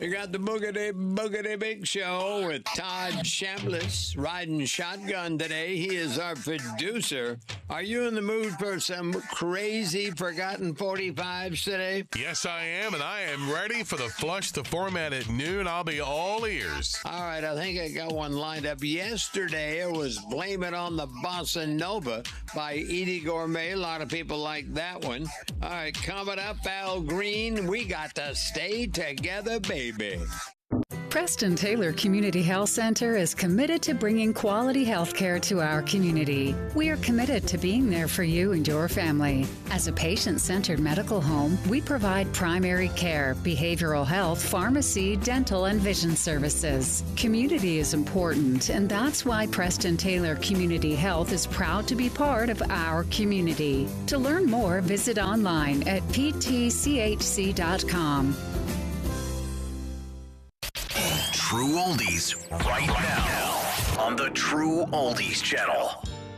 We got the Boogity Big Show with Todd Chambliss riding shotgun today. He is our producer. Are you in the mood for some crazy forgotten 45s today? Yes, I am, and I am ready for the Flush the Format at noon. I'll be all ears. All right, I think I got one lined up. Yesterday, it was Blame It on the Bossa Nova by Edie Gourmet. A lot of people like that one. All right, coming up, Al Green, we got to stay together, baby. Preston Taylor Community Health Center is committed to bringing quality health care to our community. We are committed to being there for you and your family. As a patient-centered medical home, we provide primary care, behavioral health, pharmacy, dental, and vision services. Community is important, and that's why Preston Taylor Community Health is proud to be part of our community. To learn more, visit online at ptchc.com. True Oldies right now on the True Oldies channel.